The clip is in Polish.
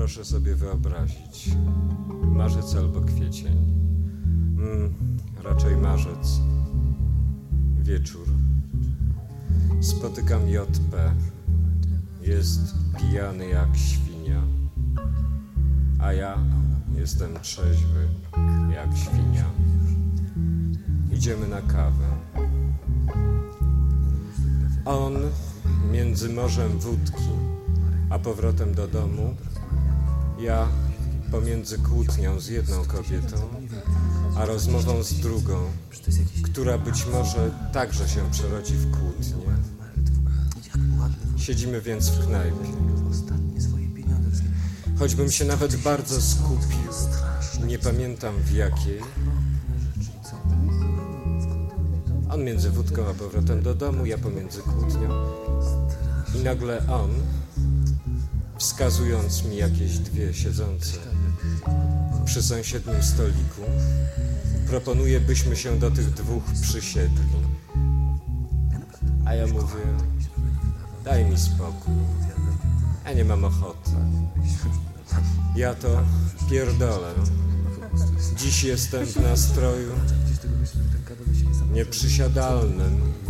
Proszę sobie wyobrazić, marzec albo kwiecień, raczej marzec, wieczór. Spotykam JP, jest pijany jak świnia, a ja jestem trzeźwy jak świnia. Idziemy na kawę. On między morzem wódki a powrotem do domu, ja pomiędzy kłótnią z jedną kobietą, a rozmową z drugą, która być może także się przerodzi w kłótnię. Siedzimy więc w knajpie. Choćbym się nawet bardzo skupił, nie pamiętam w jakiej, on między wódką a powrotem do domu, ja pomiędzy kłótnią, i nagle on, wskazując mi jakieś dwie siedzące przy sąsiednim stoliku, proponuje, byśmy się do tych dwóch przysiedli. A ja mówię, daj mi spokój, ja nie mam ochoty. Ja to pierdolę. Dziś jestem w nastroju nieprzysiadalnym.